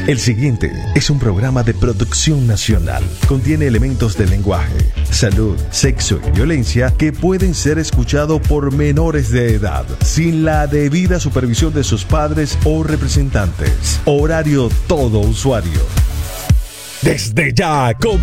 El siguiente es un programa de producción nacional. Contiene elementos de lenguaje, salud, sexo y violencia que pueden ser escuchados por menores de edad, sin la debida supervisión de sus padres o representantes. Horario todo usuario. Desde ya comienza